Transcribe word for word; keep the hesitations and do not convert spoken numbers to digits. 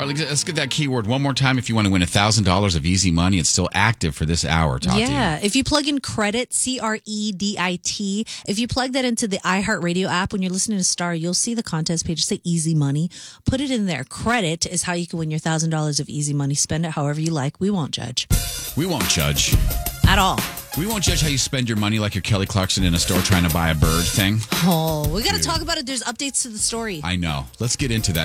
All right, let's get that keyword one more time. If you want to win one thousand dollars of easy money, it's still active for this hour, Tati. Yeah. If you plug in credit, C R E D I T, if you plug that into the iHeartRadio app, when you're listening to Star, you'll see the contest page say easy money. Put it in there. Credit is how you can win your one thousand dollars of easy money. Spend it however you like. We won't judge. We won't judge. At all. We won't judge how you spend your money like you're Kelly Clarkson in a store trying to buy a bird thing. Oh, we got to talk about it. There's updates to the story. I know. Let's get into that.